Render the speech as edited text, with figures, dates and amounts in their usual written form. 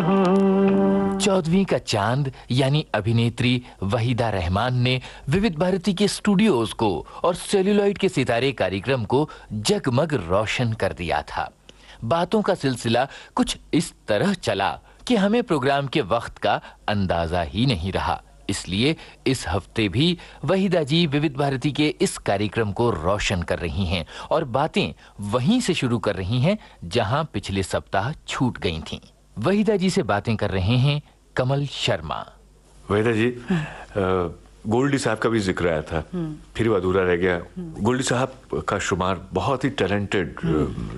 14वीं का चांद यानी अभिनेत्री वहीदा रहमान ने विविध भारती के स्टूडियोज को और सेल्यूलॉइड के सितारे कार्यक्रम को जगमग रोशन कर दिया था। बातों का सिलसिला कुछ इस तरह चला कि हमें प्रोग्राम के वक्त का अंदाजा ही नहीं रहा। इसलिए इस हफ्ते भी वहीदा जी विविध भारती के इस कार्यक्रम को रोशन कर रही हैं और बातें वहीं से शुरू कर रही हैं जहां पिछले सप्ताह छूट गई थीं। वहीदा जी से बातें कर रहे हैं कमल शर्मा। वहीदा जी, गोल्डी साहब का भी जिक्र आया था, फिर वो अधूरा रह गया। गोल्डी साहब का शुमार बहुत ही टैलेंटेड